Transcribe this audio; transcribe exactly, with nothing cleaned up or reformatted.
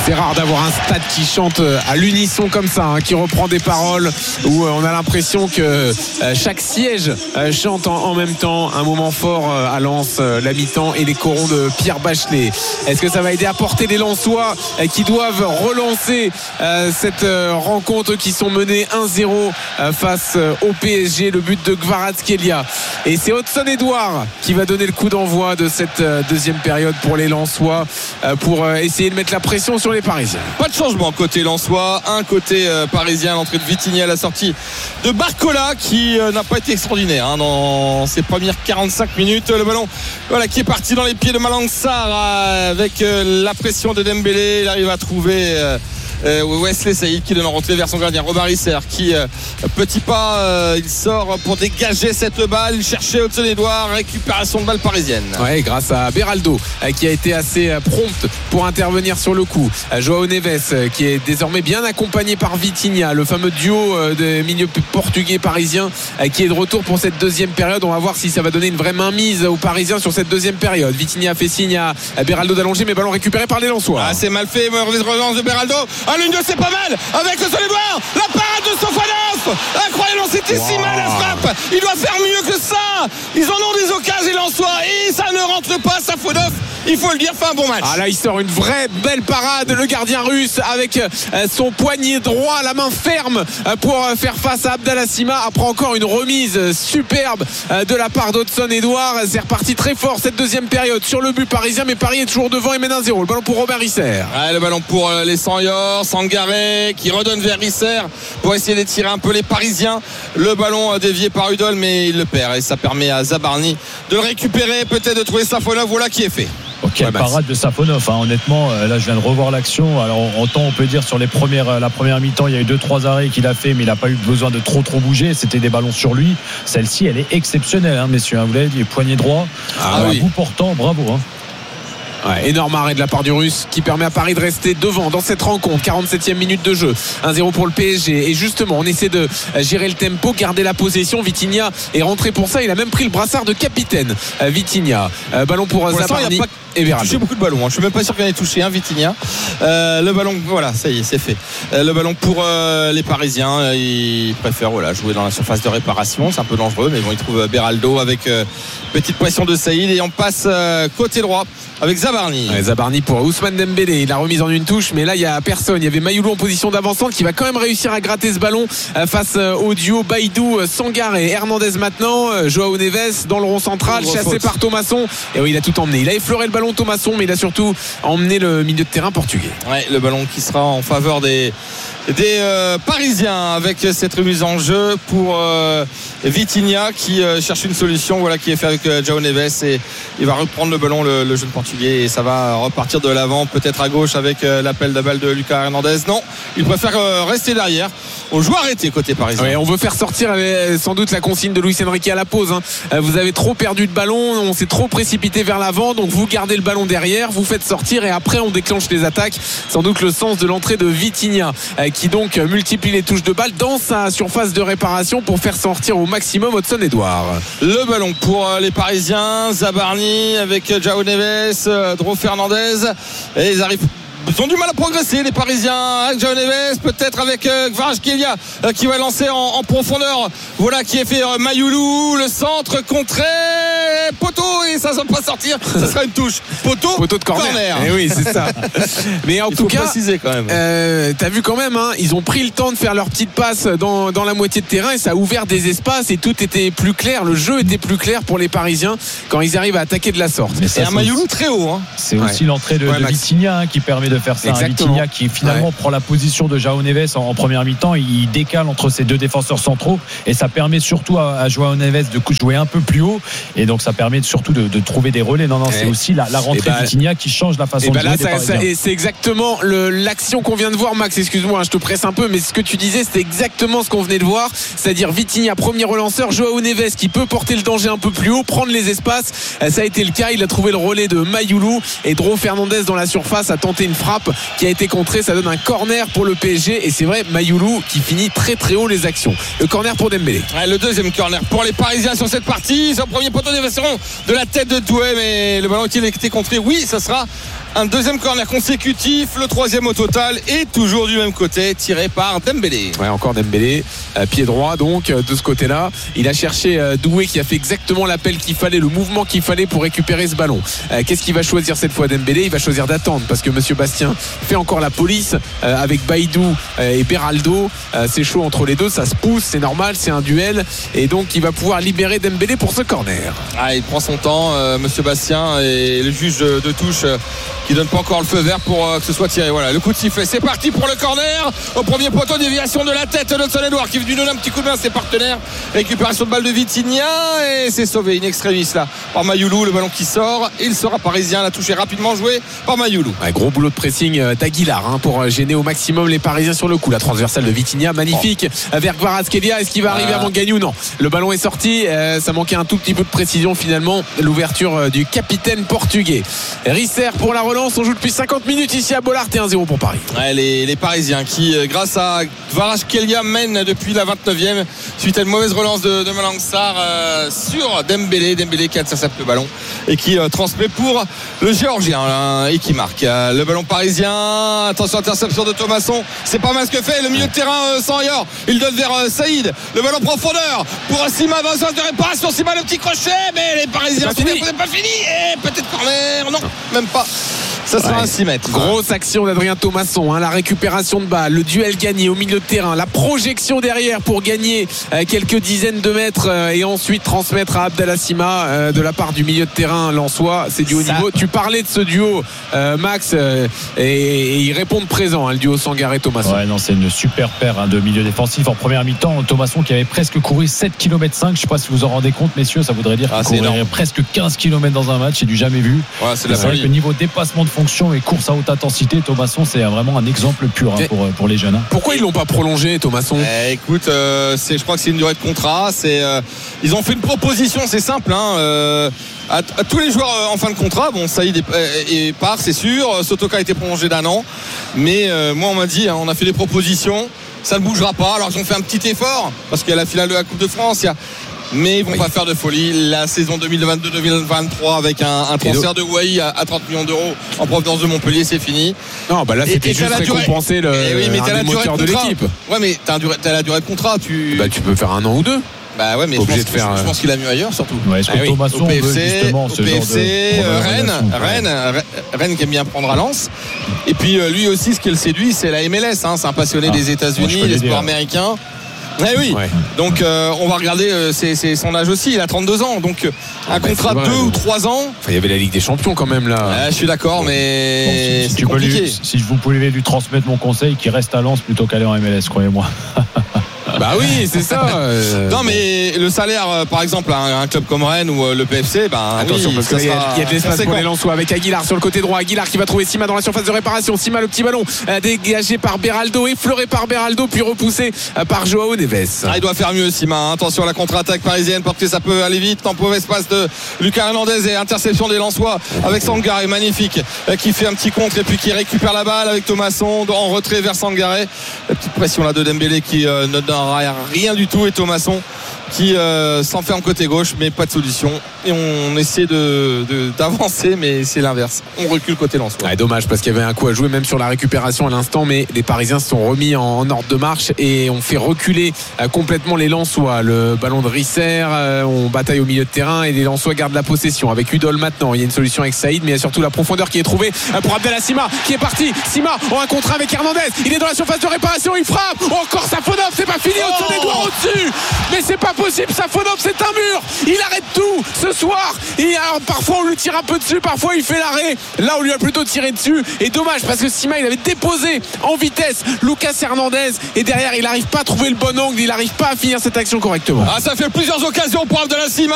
C'est rare d'avoir un stade qui chante à l'unisson comme ça, hein, qui reprend des paroles où on a l'impression que chaque siège chante en même temps. Un moment fort à Lens, la mi-temps et les corons de Pierre Bachelet. Est-ce que ça va aider à porter les Lensois qui doivent relancer cette rencontre, qui sont menés un zéro face au P S G, le but de Kvaratskhelia, et c'est Hudson-Edouard qui va donner le coup d'envoi de cette deuxième période pour les Lensois, pour essayer de mettre la pression sur les Parisiens. Pas de changement côté Lensois, un côté euh, parisien, l'entrée de Vitinha à la sortie de Barcola qui euh, n'a pas été extraordinaire hein, dans ses premières quarante-cinq minutes. Le ballon voilà, qui est parti dans les pieds de Malang Sarr euh, avec euh, la pression de Dembélé. Il arrive à trouver euh, Euh, Wesley Saïd qui donne en rentrée vers son gardien Robert Risser qui euh, petit pas euh, il sort pour dégager cette balle. Il cherchait Hudson-Edouard, récupération de balle parisienne. Ouais, grâce à Beraldo euh, qui a été assez euh, prompt pour intervenir sur le coup. euh, João Neves euh, qui est désormais bien accompagné par Vitinha, le fameux duo euh, de milieu portugais parisien euh, qui est de retour pour cette deuxième période. On va voir si ça va donner une vraie mainmise aux Parisiens sur cette deuxième période. Vitinha a fait signe à, à Beraldo d'allonger, mais ballon récupéré par les Lensois. Ah, c'est mal fait, mauvaise relance de Beraldo. Ah, l'une de c'est pas mal avec Hudson-Edouard, la parade de Sofonov, incroyable, c'était wow. Si mal la frappe, il doit faire mieux que ça. Ils en ont des occasions les Lensois et ça ne rentre pas. Safonov, il faut le dire, fait un bon match. Ah là il sort une vraie belle parade, le gardien russe, avec son poignet droit, la main ferme pour faire face à Abdallah Sima. Après encore une remise superbe de la part d'Hudson-Edouard. C'est reparti très fort cette deuxième période sur le but parisien, mais Paris est toujours devant et mène un zéro. Le ballon pour Robert Risser. Ouais, le ballon pour les Sanyors, Sangaré qui redonne vers Risser pour essayer d'étirer un peu les Parisiens. Le ballon dévié par Udol, mais il le perd et ça permet à Zabarni de le récupérer, peut-être de trouver Safonov. Voilà qui est fait. Ok, ouais, parade de Safonov, hein. Honnêtement, là je viens de revoir l'action. Alors en temps on peut dire sur les premières, la première mi-temps il y a eu deux trois arrêts qu'il a fait, mais il n'a pas eu besoin de trop trop bouger. C'était des ballons sur lui. Celle-ci elle est exceptionnelle hein, messieurs, vous l'avez dit, poignet droit, ah, euh, oui. bout portant, bravo hein. Ouais, énorme arrêt de la part du Russe qui permet à Paris de rester devant dans cette rencontre. quarante-septième minute de jeu, un zéro pour le P S G. Et justement on essaie de gérer le tempo, garder la possession. Vitinha est rentré pour ça, il a même pris le brassard de capitaine. Vitinha, euh, ballon pour, pour Zabarni et Beraldo. Il a touché beaucoup de ballons hein. Je suis même pas sûr qu'il en ait touché un hein, Vitinha. euh, Le ballon, voilà, ça y est, c'est fait. euh, Le ballon pour euh, les Parisiens. Ils préfèrent voilà, jouer dans la surface de réparation. C'est un peu dangereux, mais bon, ils trouvent Beraldo avec euh, petite pression de Saïd. Et on passe euh, côté droit avec Zabarni. Ouais, Zabarni pour Ousmane Dembélé. Il a remise en une touche, mais là il n'y a personne. Il y avait Mayoulou en position d'avancante qui va quand même réussir à gratter ce ballon face au duo Baïdou Sangaré. Hernandez maintenant, João Neves dans le rond central, chassé faute. par Thomasson. Et oui, il a tout emmené. Il a effleuré le ballon Thomasson, mais il a surtout emmené le milieu de terrain portugais. Ouais, le ballon qui sera en faveur des des euh, Parisiens avec cette remise en jeu pour euh, Vitinha qui euh, cherche une solution, voilà, qui est fait avec euh, João Neves, et il va reprendre le ballon, le, le jeune portugais, et ça va repartir de l'avant, peut-être à gauche avec euh, l'appel de balle de Lucas Hernandez. Non, il préfère euh, rester derrière. On joue arrêté côté parisien. Ouais, on veut faire sortir euh, sans doute la consigne de Luis Enrique à la pause hein. euh, Vous avez trop perdu de ballon, on s'est trop précipité vers l'avant, donc vous gardez le ballon derrière, vous faites sortir et après on déclenche les attaques. Sans doute le sens de l'entrée de Vitinha euh, qui donc multiplie les touches de balle dans sa surface de réparation pour faire sortir au maximum Hudson-Edouard. Le ballon pour les Parisiens, Zabarni avec João Neves, Dro Fernandez, et ils arrivent. Ils ont du mal à progresser les Parisiens avec João Neves, peut-être avec euh, Kvaratskhelia euh, qui va lancer en, en profondeur. Voilà qui est fait euh, Mayoulou, le centre contré, poteau, et ça ne va pas sortir, ça sera une touche. Poteau, poteau de corner, corner. Et oui c'est ça. Mais en il tout faut cas préciser quand même. euh, t'as vu quand même hein, ils ont pris le temps de faire leur petite passe dans, dans la moitié de terrain, et ça a ouvert des espaces et tout était plus clair, le jeu était plus clair pour les Parisiens quand ils arrivent à attaquer de la sorte. Mais c'est un Mayoulou très haut hein. C'est ouais. aussi l'entrée de, ouais, de Vitinha hein, qui permet de faire ça. Exactement. Vitinha qui finalement ouais. prend la position de João Neves en, en première mi-temps, il décale entre ces deux défenseurs centraux et ça permet surtout à, à João Neves de jouer un peu plus haut, et donc ça permet surtout de, de trouver des relais. Non non, ouais. c'est aussi la, la rentrée bah, de Vitinha qui change la façon de bah jouer là, des ça, Parisiens. Ça, et c'est exactement le, l'action qu'on vient de voir. Max, excuse-moi hein, je te presse un peu, mais ce que tu disais c'était exactement ce qu'on venait de voir, c'est-à-dire Vitinha premier relanceur, João Neves qui peut porter le danger un peu plus haut, prendre les espaces. Ça a été le cas, il a trouvé le relais de Mayoulou, et Dro Fernandez dans la surface a tenté une frappe qui a été contrée. Ça donne un corner pour le P S G, et c'est vrai Mayoulou qui finit très très haut les actions. Le corner pour Dembélé. Ouais, le deuxième corner pour les Parisiens sur cette partie. Son premier poteau d'évasion de la tête de Doué, mais le ballon qui a été contré. Oui, ça sera un deuxième corner consécutif, le troisième au total, et toujours du même côté, tiré par Dembélé. Ouais, encore Dembélé, euh, pied droit donc euh, de ce côté-là. Il a cherché euh, Doué qui a fait exactement l'appel qu'il fallait, le mouvement qu'il fallait pour récupérer ce ballon. Euh, qu'est-ce qu'il va choisir cette fois Dembélé? Il va choisir d'attendre parce que Monsieur Bastien fait encore la police euh, avec Baïdou euh, et Beraldo. Euh, c'est chaud entre les deux, ça se pousse, c'est normal, c'est un duel, et donc il va pouvoir libérer Dembélé pour ce corner. Ah, il prend son temps, euh, Monsieur Bastien, et le juge de, de touche euh, qui donne pas encore le feu vert pour euh, que ce soit tiré. Voilà, le coup de sifflet, c'est parti pour le corner. Au premier poteau, déviation de la tête de Hudson-Edouard qui est venu donner un petit coup de main à ses partenaires. Récupération de balle de Vitinha, et c'est sauvé in extremis là par Mayoulou. Le ballon qui sort, il sera parisien. La touche est rapidement jouée par Mayoulou. Ouais, gros boulot de pressing d'Aguilar hein, pour gêner au maximum les Parisiens sur le coup. La transversale de Vitinha, magnifique, oh. vers Kvaratskhelia. Est-ce qu'il va arriver ah. avant Gagnou? Non, le ballon est sorti, euh, ça manquait un tout petit peu de précision finalement. L'ouverture euh, du capitaine portugais. Risser pour la relance. On joue depuis cinquante minutes ici à Bollaert et un zéro pour Paris. Ouais, les, les Parisiens qui, euh, grâce à Kvaratskhelia, mènent depuis la vingt-neuvième suite à une mauvaise relance de, de Malang Sarr euh, sur Dembélé. Dembélé qui intercepte le ballon et qui euh, transmet pour le Géorgien hein, et qui marque. Euh, le ballon parisien. Attention, interception de Thomasson. C'est pas mal ce que fait le milieu de terrain euh, sans ailleurs. Il donne vers euh, Saïd. Le ballon profondeur pour Sima dans le sens de réparation. Sima, le petit crochet, mais les Parisiens sont bien, pas fini. Et peut-être corner. Non, même pas. Ça sera ouais. un six mètres. Grosse action d'Adrien Thomasson hein, la récupération de balle, le duel gagné au milieu de terrain, la projection derrière pour gagner euh, quelques dizaines de mètres euh, et ensuite transmettre à Abdallah Sima euh, de la part du milieu de terrain lensois. C'est du haut ça. niveau. Tu parlais de ce duo euh, Max euh, et, et ils répondent présent hein, le duo Sangaré-Thomasson. Ouais non, c'est une super paire hein, de milieu défensif en première mi-temps. Thomasson qui avait presque couru sept kilomètres cinq. Je ne sais pas si vous en rendez compte messieurs, ça voudrait dire ah, qu'il courait presque quinze kilomètres dans un match. C'est du jamais vu. Ouais, c'est, c'est vrai que niveau dépassement de fonction et course à haute intensité, Thomasson c'est vraiment un exemple pur hein, pour, pour les jeunes hein. Pourquoi ils l'ont pas prolongé Thomasson? eh, écoute euh, c'est, je crois que c'est une durée de contrat c'est, euh, ils ont fait une proposition, c'est simple hein, euh, à, à tous les joueurs euh, en fin de contrat. Bon, Saïd est, est, est part c'est sûr, Sotoka a été prolongé d'un an, mais euh, moi on m'a dit hein, on a fait des propositions, ça ne bougera pas. Alors ils ont fait un petit effort parce qu'il y a la finale de la Coupe de France, il y a mais ils vont oui. pas faire de folie. La saison deux mille vingt-deux deux mille vingt-trois avec un, un transfert de Wai à, à trente millions d'euros en provenance de Montpellier, c'est fini. Non, bah là c'était et, juste récompenser le, oui, mais un des moteurs de, de l'équipe. Ouais, mais t'as, un durée, t'as la durée de contrat. Tu... Bah tu peux faire un an ou deux. Bah ouais, mais je pense, de faire, je, je pense qu'il a mieux ailleurs surtout. Ouais, est-ce que ah, Thomasson oui. au P F C, au P F C, euh, Rennes, Rennes, Rennes, Rennes qui aime bien prendre à Lens. Et puis euh, lui aussi, ce qui le séduit, c'est la M L S. Hein, c'est un passionné ah, des États-Unis, des sports américains. Eh oui, ouais. donc euh, on va regarder euh, c'est, c'est son âge aussi, il a trente-deux ans, donc euh, un ah bah contrat de deux ou trois ans. Enfin, il y avait la Ligue des Champions quand même là. Ouais, je suis d'accord, mais bon, si, si, c'est compliqué. Lui, si vous pouvez lui transmettre mon conseil, qu'il reste à Lens plutôt qu'aller en M L S, croyez-moi. Bah oui, c'est ça. Euh... Non, mais le salaire, euh, par exemple, à un, un club comme Rennes ou euh, le P F C, bah, attention, oui, parce qu'il y, sera... y a de l'espace pour les Lensois avec Aguilar sur le côté droit. Aguilar qui va trouver Sima dans la surface de réparation. Sima, le petit ballon euh, dégagé par Beraldo, effleuré par Beraldo, puis repoussé euh, par Joao Neves. Ah, il doit faire mieux, Sima. Hein. Attention à la contre-attaque parisienne, parce que ça peut aller vite. En pauvre espace de Lucas Hernandez et interception des Lensois avec Sangaré, magnifique, euh, qui fait un petit contre et puis qui récupère la balle avec Thomasson en retrait vers Sangaré. La petite pression là de Dembélé qui euh, ne donnera rien du tout, et Thomasson qui euh, s'en fait en côté gauche, mais pas de solution, et on essaie de, de, d'avancer, mais c'est l'inverse, on recule côté Lensois. Ouais, dommage parce qu'il y avait un coup à jouer même sur la récupération à l'instant, mais les Parisiens se sont remis en, en ordre de marche et on fait reculer euh, complètement les Lensois. Le ballon de Risser, euh, on bataille au milieu de terrain et les Lensois gardent la possession avec Udol maintenant. Il y a une solution avec Saïd, mais il y a surtout la profondeur qui est trouvée euh, pour Abdallah Sima qui est parti. Sima en un contre avec Hernandez, il est dans la surface de réparation, il frappe, oh, encore Safonov, c'est pas fini, oh Hudson-Edouard au-dessus, mais c'est pas possible, Safonov c'est un mur, il arrête tout ce soir. Et alors parfois on lui tire un peu dessus, parfois il fait l'arrêt, là on lui a plutôt tiré dessus, et dommage parce que Sima il avait déposé en vitesse Lucas Hernandez et derrière il n'arrive pas à trouver le bon angle, il n'arrive pas à finir cette action correctement. Ah, ça fait plusieurs occasions pour Abdallah Sima.